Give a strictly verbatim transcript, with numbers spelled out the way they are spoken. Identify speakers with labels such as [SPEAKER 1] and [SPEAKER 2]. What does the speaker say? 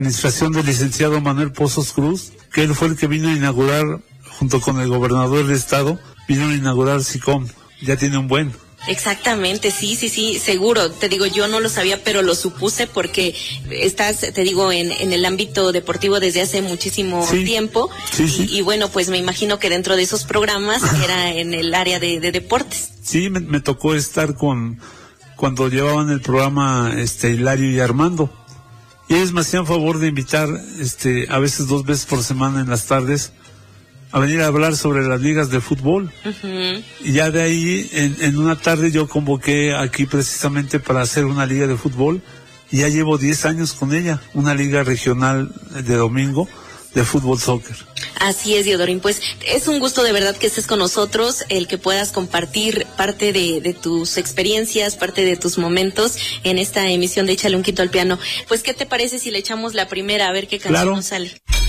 [SPEAKER 1] administración del licenciado Manuel Pozos Cruz, que él fue el que vino a inaugurar, junto con el gobernador del estado, vino a inaugurar SICOM. Ya tiene un buen.
[SPEAKER 2] Exactamente, sí, sí, sí, seguro. Te digo, yo no lo sabía, pero lo supuse porque estás, te digo, en, en el ámbito deportivo desde hace muchísimo
[SPEAKER 1] sí,
[SPEAKER 2] tiempo.
[SPEAKER 1] Sí,
[SPEAKER 2] y,
[SPEAKER 1] sí.
[SPEAKER 2] y bueno, pues me imagino que dentro de esos programas era en el área de, de deportes.
[SPEAKER 1] Sí, me, me tocó estar con, cuando llevaban el programa, este, Hilario y Armando. Y ellos me hacían favor de invitar, este, a veces dos veces por semana en las tardes, a venir a hablar sobre las ligas de fútbol.
[SPEAKER 2] Uh-huh.
[SPEAKER 1] Y ya de ahí, en, en una tarde yo convoqué aquí precisamente para hacer una liga de fútbol, y ya llevo diez años con ella, una liga regional de domingo de fútbol soccer.
[SPEAKER 2] Así es, Diodorín, pues es un gusto de verdad que estés con nosotros, el que puedas compartir parte de, de tus experiencias, parte de tus momentos en esta emisión de Échale un Quito al Piano. Pues, ¿qué te parece si le echamos la primera, a ver qué canción
[SPEAKER 1] Claro.
[SPEAKER 2] nos sale?